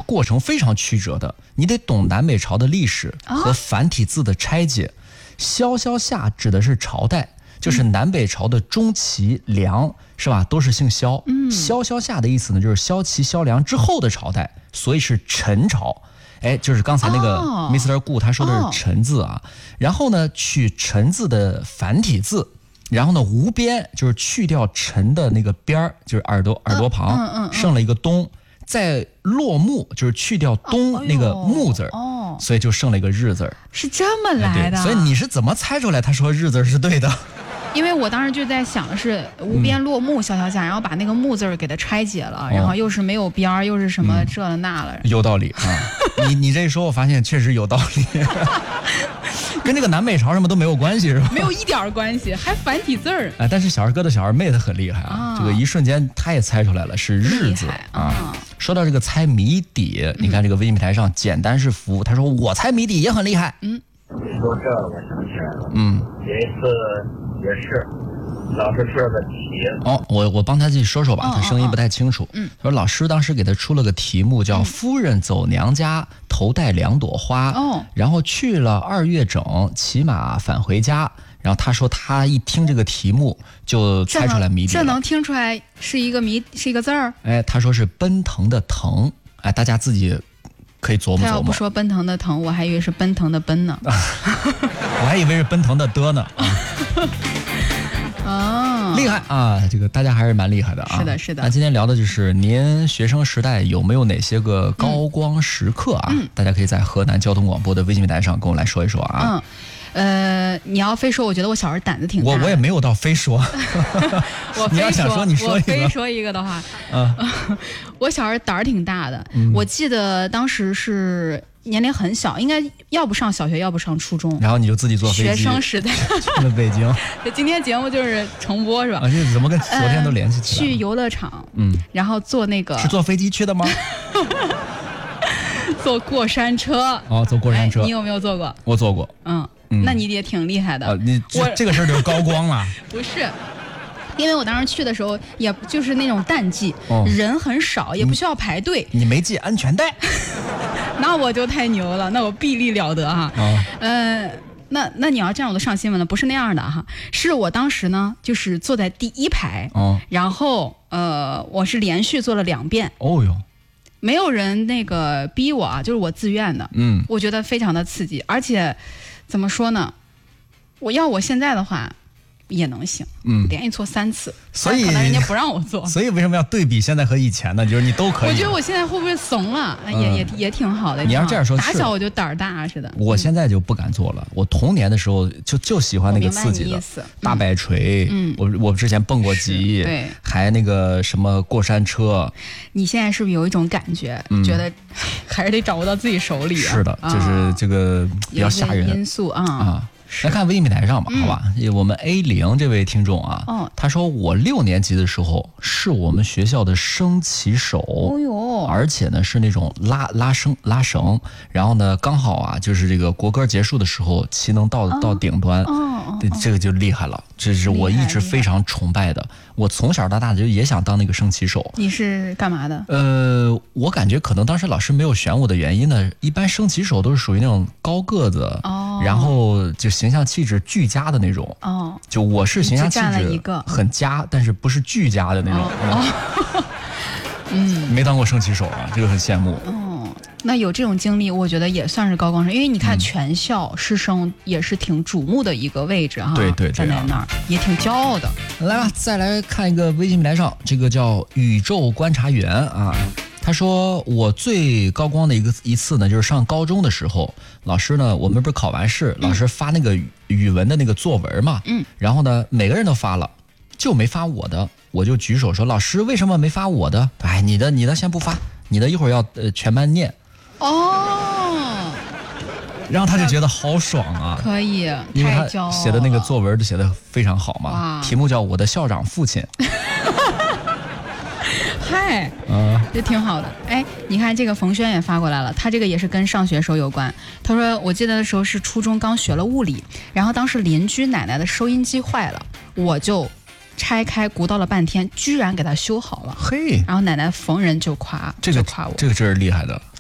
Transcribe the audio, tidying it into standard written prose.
过程非常曲折的，你得懂南北朝的历史和繁体字的拆解。萧萧夏指的是朝代，就是南北朝的钟齐梁，是吧？都是姓萧。萧萧夏的意思呢，就是萧齐萧梁之后的朝代，所以是陈朝。哎，就是刚才那个 Mr. 顾他说的是陈字啊。然后呢，取陈字的繁体字，然后呢无边就是去掉陈的那个边儿，就是耳朵旁，剩了一个东。再落木就是去掉东那个木字儿，所以就剩了一个日字儿， 是这么来的。 所以你是怎么猜出来他说日字是对的？ 因为我当时就在想的是无边落木萧萧夏，然后把那个木字儿给它拆解了，然后又是没有边儿，又是什么这了那了。 有道理啊！你这一说，我发现确实有道理。跟这个南北朝什么都没有关系是吧？ 没有一点关系，还繁体字儿。 哎，但是小二哥的小二妹她很厉害啊，这个一瞬间她也猜出来了是日字啊。说到这个猜谜底，你看这个微信平台上简单是福，他说我猜谜底也很厉害。 说这我想起来了，有一次也是老师出了个题。 我帮他去说说吧，他声音不太清楚。他说老师当时给他出了个题目叫夫人走娘家头戴2朵花，然后去了2月整骑马返回家。然后他说他一听这个题目就猜出来谜底了。 这能听出来是一个谜，是一个字儿？ 哎，他说是奔腾的腾。哎，大家自己可以琢磨琢磨。 他要不说奔腾的腾，我还以为是奔腾的奔呢。 我还以为是奔腾的的呢。厉害啊！这个大家还是蛮厉害的啊。 是的，是的。 那今天聊的就是您学生时代有没有哪些个高光时刻啊？大家可以在河南交通广播的微信平台上跟我来说一说啊。 你要非说，我觉得我小时候胆子挺大的。 我也没有到非说。你要想说，你说一个。 我非说一个的话，我小时候胆儿挺大的。我记得当时是年龄很小，应该要不上小学，要不上初中。 然后你就自己坐飞机。 学生时代去了北京。 今天节目就是重播是吧？ 这怎么跟昨天都联系起来了？ 去游乐场，然后坐那个是坐飞机去的吗？ 坐过山车。 坐过山车。 你有没有坐过？ 我坐过。 那你也挺厉害的。 你这个事儿就是高光了。 不是。因为我当时去的时候，也就是那种淡季，人很少，也不需要排队。 你没系安全带， 那我就太牛了，那我臂力了得哈。那你要这样我都上新闻了，不是那样的哈，是我当时呢就是坐在第1排，然后我是连续坐了2遍。没有人那个逼我啊，就是我自愿的。我觉得非常的刺激，而且怎么说呢，我现在的话。也能行，连续坐3次， 所以可能人家不让我坐。 所以为什么要对比现在和以前呢？就是你都可以。 我觉得我现在会不会怂了？也挺好的。 你要这样说， 打小我就胆儿大似的。 我现在就不敢坐了。我童年的时候就喜欢那个刺激的，大摆锤。我之前蹦过极， 对， 还那个什么过山车。 你现在是不是有一种感觉，觉得还是得掌握到自己手里？ 是的，就是这个比较吓人因素啊。 来看微信平台上吧，好吧，我们 A0这位听众啊，他说我6年级的时候是我们学校的升旗手，而且呢是那种拉绳，然后呢刚好啊就是这个国歌结束的时候旗能到顶端，这个就厉害了，这是我一直非常崇拜的。我从小到大就也想当那个升旗手。 你是干嘛的？ 我感觉可能当时老师没有选我的原因呢，一般升旗手都是属于那种高个子，然后就形象气质俱佳的那种。就我是形象气质很佳，但是不是俱佳的那种。没当过升旗手啊，这个很羡慕。 那有这种经历，我觉得也算是高光生，因为你看全校师生也是挺瞩目的一个位置哈。 对， 站在那儿也挺骄傲的。 来吧，再来看一个微信平台上，这个叫宇宙观察员啊。他说我最高光的一次呢，就是上高中的时候，老师呢，我们不是考完试，老师发那个语文的那个作文嘛，然后呢，每个人都发了，就没发我的，我就举手说老师为什么没发我的？哎，你的先不发，你的一会儿要全班念。然后他就觉得好爽啊！ 可以， 因为他写的那个作文就写的非常好嘛，题目叫我的校长父亲。 嗨，这挺好的。哎，你看这个冯轩也发过来了，他这个也是跟上学时候有关。他说我记得的时候是初中刚学了物理，然后当时邻居奶奶的收音机坏了，我就拆开鼓捣了半天，居然给他修好了。 嘿， 然后奶奶逢人就夸， 这个夸我， 这个真是厉害的。